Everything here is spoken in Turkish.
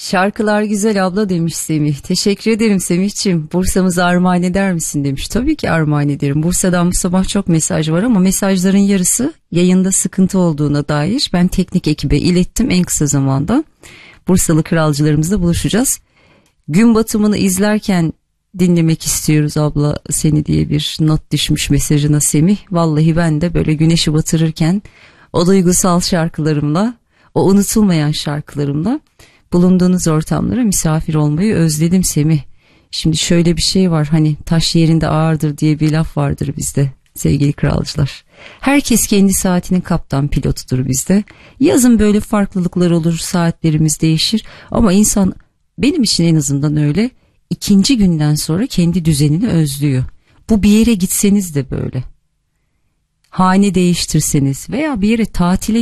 Şarkılar güzel abla demiş Semih. Teşekkür ederim Semih'ciğim. Bursa'mızı armağan eder misin demiş. Tabii ki armağan ederim. Bursa'dan bu sabah çok mesaj var ama mesajların yarısı yayında sıkıntı olduğuna dair. Ben teknik ekibe ilettim en kısa zamanda. Bursalı kralcılarımızla buluşacağız. Gün batımını izlerken dinlemek istiyoruz abla seni diye bir not düşmüş mesajına Semih. Vallahi ben de böyle güneşi batırırken o duygusal şarkılarımla, o unutulmayan şarkılarımla bulunduğunuz ortamlara misafir olmayı özledim Semih. Şimdi şöyle bir şey var, hani taş yerinde ağırdır diye bir laf vardır bizde sevgili kralcılar. Herkes kendi saatinin kaptan pilotudur bizde. Yazın böyle farklılıklar olur, saatlerimiz değişir ama insan, benim için en azından öyle, ikinci günden sonra kendi düzenini özlüyor. Bu bir yere gitseniz de böyle. Hane değiştirseniz veya bir yere tatile